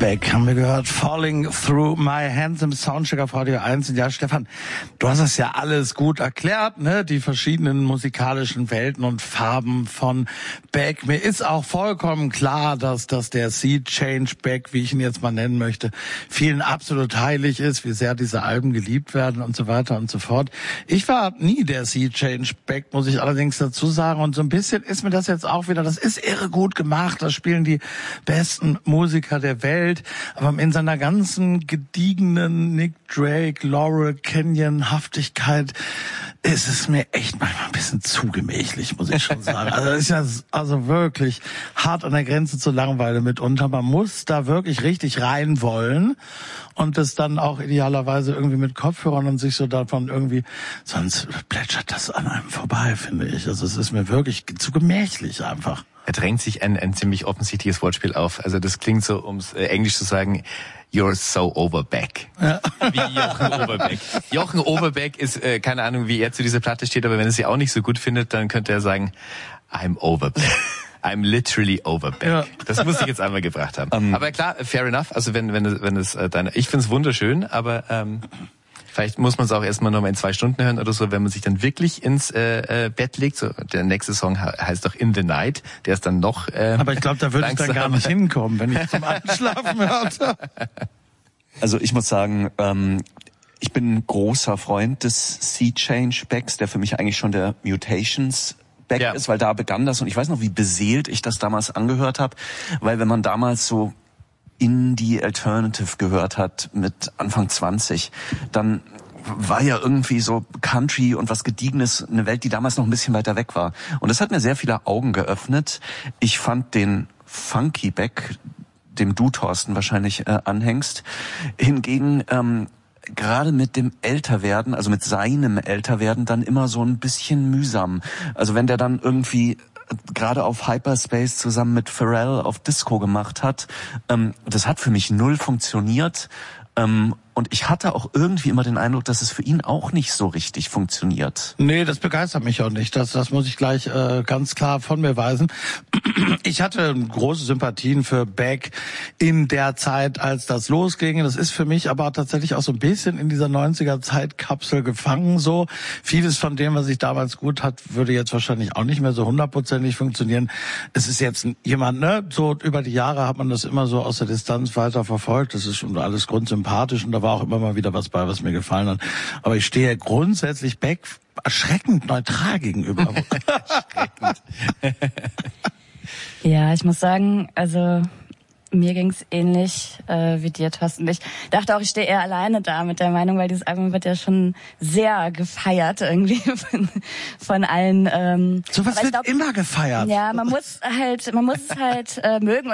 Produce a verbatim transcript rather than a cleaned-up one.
Beck haben wir gehört, Falling Through My Hands im Soundcheck auf Radio eins. Und ja, Stefan, du hast das ja alles gut erklärt, ne? Die verschiedenen musikalischen Welten und Farben von Beck. Mir ist auch vollkommen klar, dass, dass der Sea Change Beck, wie ich ihn jetzt mal nennen möchte, vielen absolut heilig ist, wie sehr diese Alben geliebt werden und so weiter und so fort. Ich war nie der Sea Change Beck, muss ich allerdings dazu sagen. Und so ein bisschen ist mir das jetzt auch wieder, das ist irre gut gemacht. Da spielen die besten Musiker der Welt. Aber in seiner ganzen gediegenen Nick Drake, Laurel Canyon Haftigkeit ist es mir echt manchmal ein bisschen zu gemächlich, muss ich schon sagen. Also das ist ja also wirklich hart an der Grenze zur Langeweile mitunter. Man muss da wirklich richtig rein wollen und das dann auch idealerweise irgendwie mit Kopfhörern und sich so davon irgendwie, sonst plätschert das an einem vorbei, finde ich. Also es ist mir wirklich zu gemächlich einfach. Er drängt sich ein, ein ziemlich offensichtliches Wortspiel auf. Also das klingt so, um es äh, Englisch zu sagen, you're so over Beck. Ja. Wie Jochen Overbeck. Jochen Overbeck ist, äh, keine Ahnung, wie er zu dieser Platte steht, aber wenn er sie auch nicht so gut findet, dann könnte er sagen, I'm over Beck. I'm literally over Beck. Ja. Das muss ich jetzt einmal gebracht haben. Um, aber klar, fair enough. Also wenn wenn es wenn es äh, deine, ich finde es wunderschön, aber ähm, vielleicht muss man es auch erstmal nochmal in zwei Stunden hören oder so, wenn man sich dann wirklich ins äh, äh, Bett legt. So, der nächste Song heißt doch In the Night. Der ist dann noch äh, aber ich glaube, da würde ich dann gar nicht hinkommen, wenn ich zum Einschlafen hörte. Also ich muss sagen, ähm, ich bin ein großer Freund des Sea Change Becks, der für mich eigentlich schon der Mutations Beck ja. ist, weil da begann das und ich weiß noch, wie beseelt ich das damals angehört habe, weil wenn man damals so Indie Alternative gehört hat mit Anfang zwanzig, dann war ja irgendwie so Country und was Gediegenes, eine Welt, die damals noch ein bisschen weiter weg war. Und das hat mir sehr viele Augen geöffnet. Ich fand den Funky Beck, dem du, Thorsten, wahrscheinlich äh, anhängst, hingegen ähm, gerade mit dem Älterwerden, also mit seinem Älterwerden, dann immer so ein bisschen mühsam. Also wenn der dann irgendwie gerade auf Hyperspace zusammen mit Pharrell auf Disco gemacht hat, ähm, das hat für mich null funktioniert. Ähm, und ich hatte auch irgendwie immer den Eindruck, dass es für ihn auch nicht so richtig funktioniert. Nee, das begeistert mich auch nicht. Das, das muss ich gleich äh, ganz klar von mir weisen. Ich hatte große Sympathien für Beck in der Zeit, als das losging. Das ist für mich aber tatsächlich auch so ein bisschen in dieser neunziger-Zeitkapsel gefangen. So vieles von dem, was ich damals gut hat, würde jetzt wahrscheinlich auch nicht mehr so hundertprozentig funktionieren. Es ist jetzt jemand, ne, so über die Jahre hat man das immer so aus der Distanz weiter verfolgt. Das ist schon alles grundsympathisch und da war auch immer mal wieder was bei, was mir gefallen hat. Aber ich stehe grundsätzlich Beck erschreckend neutral gegenüber. Erschreckend. Ja, ich muss sagen, also mir ging's ähnlich äh, wie dir, Thorsten. Ich dachte auch, ich stehe eher alleine da mit der Meinung, weil dieses Album wird ja schon sehr gefeiert irgendwie von, von allen. Ähm, so was wird glaub, immer gefeiert. Ja, man muss halt, man muss es halt äh, mögen.